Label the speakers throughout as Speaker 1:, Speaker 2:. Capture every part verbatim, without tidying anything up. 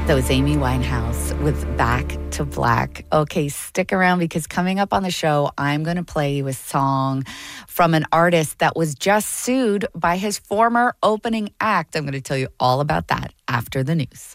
Speaker 1: That was Amy Winehouse with Back to Black. Okay, stick around because coming up on the show, I'm going to play you a song from an artist that was just sued by his former opening act. I'm going to tell you all about that after the news.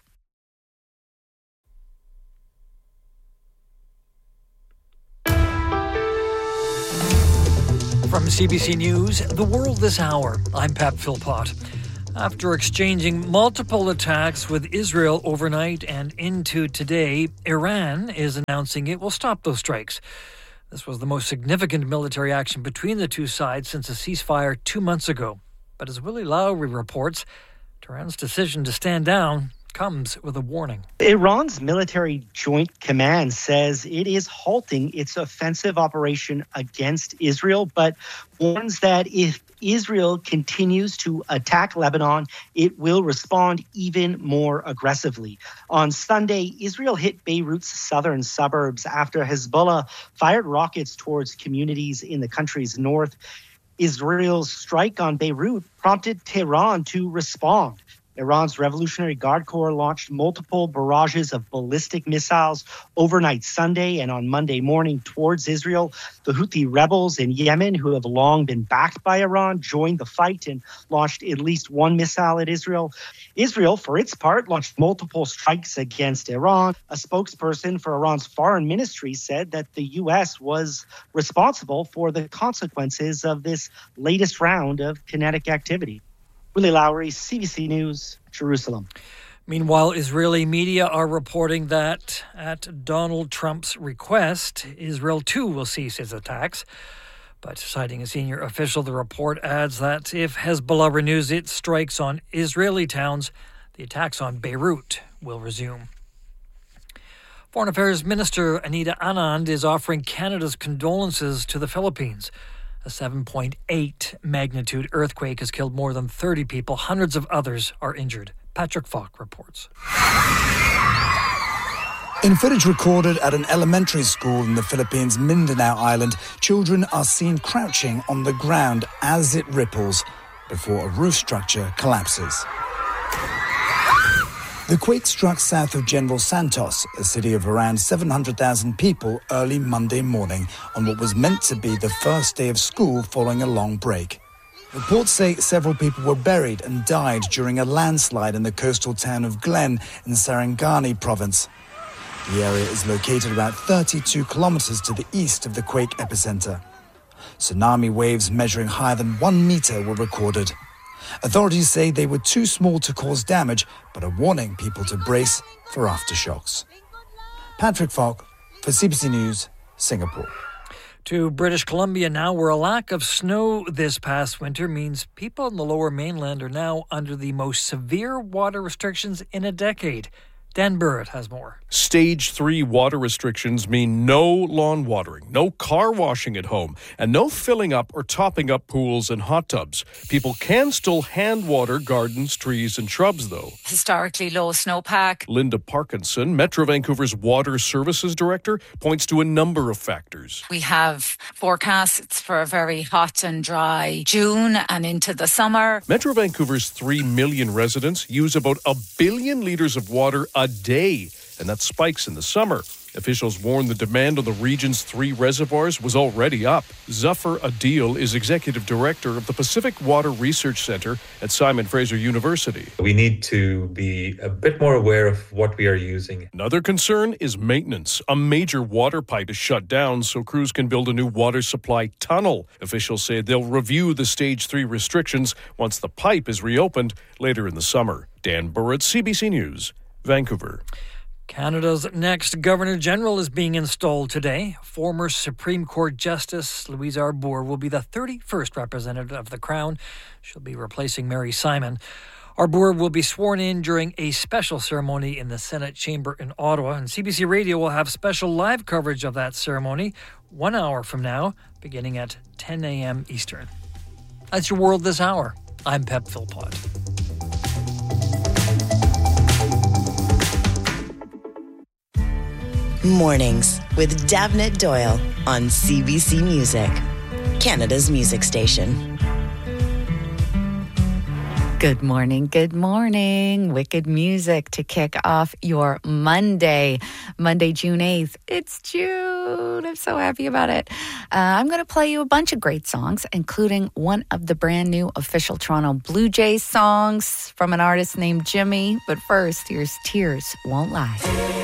Speaker 2: From C B C News, The World This Hour, I'm Pat Philpott. After exchanging multiple attacks with Israel overnight and into today, Iran is announcing it will stop those strikes. This was the most significant military action between the two sides since a ceasefire two months ago. But as Willie Lowry reports, Tehran's decision to stand down comes with a warning.
Speaker 3: Iran's military joint command says it is halting its offensive operation against Israel, but warns that if Israel continues to attack Lebanon, it will respond even more aggressively. On Sunday, Israel hit Beirut's southern suburbs after Hezbollah fired rockets towards communities in the country's north. Israel's strike on Beirut prompted Tehran to respond. Iran's Revolutionary Guard Corps launched multiple barrages of ballistic missiles overnight Sunday and on Monday morning towards Israel. The Houthi rebels in Yemen, who have long been backed by Iran, joined the fight and launched at least one missile at Israel. Israel, for its part, launched multiple strikes against Iran. A spokesperson for Iran's foreign ministry said that the U S was responsible for the consequences of this latest round of kinetic activity. Willie Lowry, C B C News, Jerusalem.
Speaker 2: Meanwhile, Israeli media are reporting that at Donald Trump's request, Israel too will cease its attacks. But citing a senior official, the report adds that if Hezbollah renews its strikes on Israeli towns, the attacks on Beirut will resume. Foreign Affairs Minister Anita Anand is offering Canada's condolences to the Philippines. A seven point eight magnitude earthquake has killed more than thirty people. Hundreds of others are injured. Patrick Falk reports.
Speaker 4: In footage recorded at an elementary school in the Philippines' Mindanao Island, children are seen crouching on the ground as it ripples before a roof structure collapses. The quake struck south of General Santos, a city of around seven hundred thousand people, early Monday morning on what was meant to be the first day of school following a long break. Reports say several people were buried and died during a landslide in the coastal town of Glen in Sarangani province. The area is located about thirty-two kilometers to the east of the quake epicenter. Tsunami waves measuring higher than one meter were recorded. Authorities say they were too small to cause damage, but are warning people to brace for aftershocks. Patrick Falk for C B C News, Singapore.
Speaker 2: To British Columbia now, where a lack of snow this past winter means people in the lower mainland are now under the most severe water restrictions in a decade. Dan Burrett has more.
Speaker 5: Stage three water restrictions mean no lawn watering, no car washing at home, and no filling up or topping up pools and hot tubs. People can still hand water gardens, trees, and shrubs, though.
Speaker 6: Historically low snowpack.
Speaker 5: Linda Parkinson, Metro Vancouver's Water Services Director, points to a number of factors.
Speaker 6: We have forecasts for a very hot and dry June and into the summer.
Speaker 5: Metro Vancouver's three million residents use about a billion litres of water a day, and that spikes in the summer. Officials warn the demand on the region's three reservoirs was already up. Zafar Adil is executive director of the Pacific Water Research Center at Simon Fraser University.
Speaker 7: We need to be a bit more aware of what we are using.
Speaker 5: Another concern is maintenance. A major water pipe is shut down so crews can build a new water supply tunnel. Officials say they'll review the stage three restrictions once the pipe is reopened later in the summer. Dan Burrett, C B C News, Vancouver.
Speaker 2: Canada's next Governor-General is being installed today. Former Supreme Court Justice Louise Arbour will be the thirty-first representative of the Crown. She'll be replacing Mary Simon. Arbour will be sworn in during a special ceremony in the Senate chamber in Ottawa, and C B C Radio will have special live coverage of that ceremony one hour from now, beginning at ten a.m. Eastern. That's your World This Hour. I'm Pep Philpott.
Speaker 8: Mornings with Davnit Doyle on C B C Music, Canada's music station.
Speaker 1: Good morning, good morning. Wicked music to kick off your Monday, Monday, June eighth. It's June. I'm so happy about it. Uh, I'm going to play you a bunch of great songs, including one of the brand new official Toronto Blue Jays songs from an artist named Jimmy. But first, here's Tears Won't Lie.